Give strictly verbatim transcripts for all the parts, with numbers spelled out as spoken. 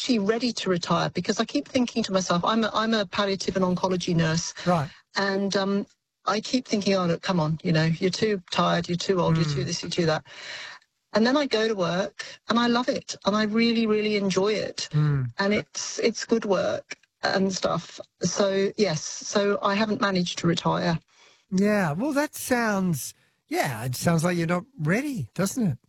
actually ready to retire because I keep thinking to myself, I'm a, I'm a palliative and oncology nurse. Right. And um, I keep thinking, oh, look, come on, you know, you're too tired, you're too old, mm. you're too this, you're too that. And then I go to work and I love it and I really, really enjoy it. Mm. And it's it's good work and stuff. So, yes, so I haven't managed to retire. Yeah, well, that sounds, yeah, it sounds like you're not ready, doesn't it?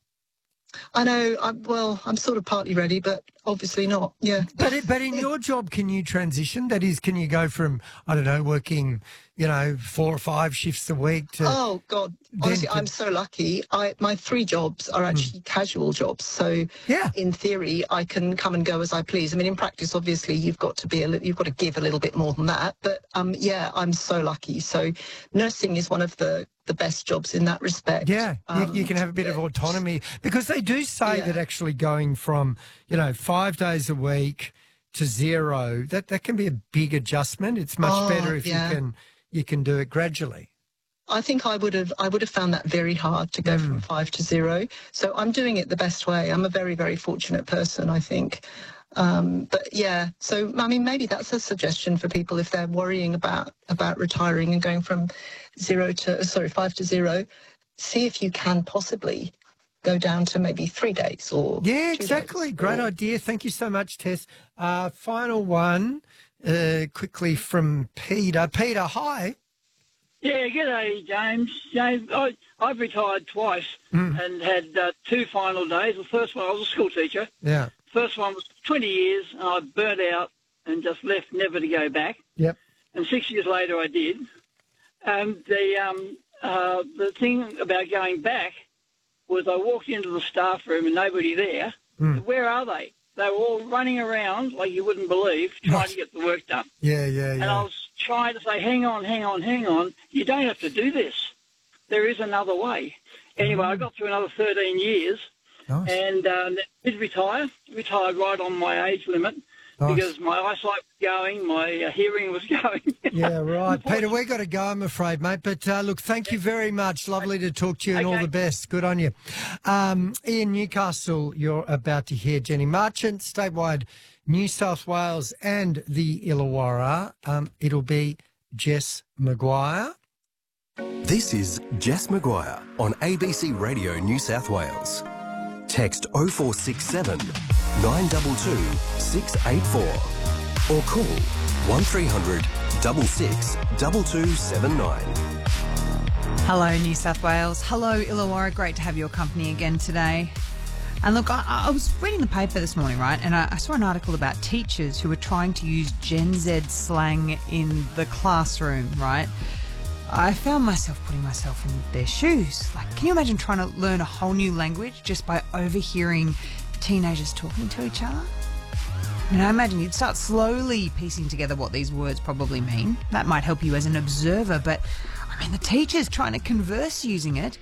I know, I'm, well, I'm sort of partly ready, but obviously not, yeah. But it, but in your job, can you transition? That is, can you go from, I don't know, working, you know, four or five shifts a week to... Oh, God, honestly, to... I'm so lucky. I My three jobs are actually mm. casual jobs, so yeah. in theory, I can come and go as I please. I mean, in practice, obviously, you've got to be a li- you've got to give a little bit more than that, but um, yeah, I'm so lucky. So nursing is one of the the best jobs in that respect. Yeah, um, you, you can have a bit yeah. of autonomy because they do say yeah. that actually going from, you know, five days a week to zero, that, that can be a big adjustment. It's much oh, better if yeah. you can you can do it gradually. I think I would have I would have found that very hard to go mm. from five to zero. So I'm doing it the best way. I'm a very, very fortunate person, I think. Um, but yeah, so I mean, maybe that's a suggestion for people if they're worrying about about retiring and going from zero to sorry five to zero. See if you can possibly go down to maybe three days or yeah, exactly. Days. Great or... idea. Thank you so much, Tess. Uh, final one, uh, quickly from Peter. Peter, hi. Yeah, g'day, James. James, I, I've retired twice mm. and had uh, two final days. The first one, I was a school teacher. Yeah. First one was twenty years, and I burnt out and just left, never to go back. Yep. And six years later, I did. And the um, uh, the thing about going back was I walked into the staff room and nobody there. Mm. Where are they? They were all running around like you wouldn't believe, trying right. to get the work done. Yeah, yeah, yeah. And I was trying to say, hang on, hang on, hang on. You don't have to do this. There is another way. Anyway, mm. I got through another thirteen years. Nice. And uh, did retire, retired right on my age limit nice. Because my eyesight was going, my uh, hearing was going. Yeah, right. Peter, we've got to go, I'm afraid, mate. But, uh, look, thank you very much. Lovely to talk to you and okay. all the best. Good on you. Um, in Newcastle, you're about to hear Jenny Marchant, statewide New South Wales and the Illawarra. Um, it'll be Jess Maguire. This is Jess Maguire on A B C Radio New South Wales. Text oh four six seven, nine two two, six eight four or call one three hundred, six six, two two seven nine. Hello, New South Wales. Hello, Illawarra. Great to have your company again today. And look, I, I was reading the paper this morning, right, and I, I saw an article about teachers who were trying to use Gen Z slang in the classroom, right? I found myself putting myself in their shoes. Like, can you imagine trying to learn a whole new language just by overhearing teenagers talking to each other? I mean, I imagine you'd start slowly piecing together what these words probably mean. That might help you as an observer, but, I mean, the teachers trying to converse using it.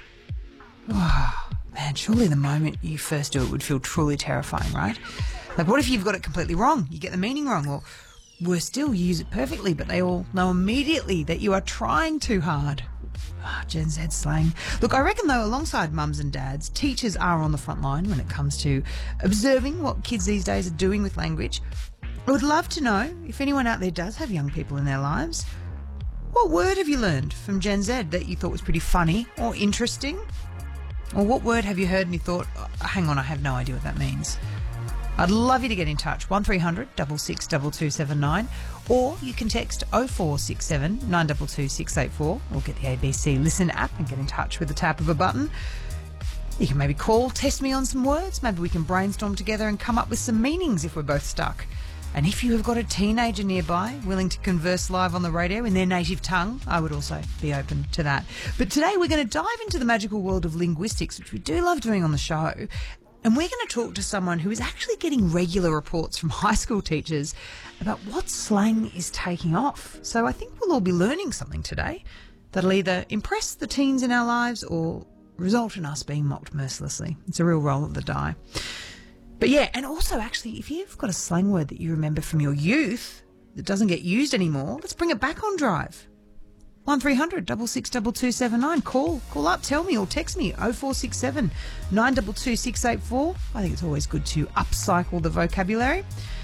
Oh, man, surely the moment you first do it would feel truly terrifying, right? Like, what if you've got it completely wrong? You get the meaning wrong, or... worse still, you use it perfectly, but they all know immediately that you are trying too hard. Oh, Gen Z slang. Look, I reckon, though, alongside mums and dads, teachers are on the front line when it comes to observing what kids these days are doing with language. I would love to know if anyone out there does have young people in their lives. What word have you learned from Gen Z that you thought was pretty funny or interesting? Or what word have you heard and you thought, oh, hang on, I have no idea what that means? I'd love you to get in touch, one three hundred, six six, two two seven nine, or you can text oh four six seven, nine two two, six eight four, or get the A B C Listen app and get in touch with the tap of a button. You can maybe call, test me on some words, maybe we can brainstorm together and come up with some meanings if we're both stuck. And if you have got a teenager nearby willing to converse live on the radio in their native tongue, I would also be open to that. But today we're going to dive into the magical world of linguistics, which we do love doing on the show. And we're going to talk to someone who is actually getting regular reports from high school teachers about what slang is taking off. So I think we'll all be learning something today that'll either impress the teens in our lives or result in us being mocked mercilessly. It's a real roll of the die. But yeah, and also actually, if you've got a slang word that you remember from your youth that doesn't get used anymore, let's bring it back on Drive. one three hundred, six six, two two seven nine. Call, call up, tell me, or text me, oh four six seven, nine two two, six eight four. I think it's always good to upcycle the vocabulary.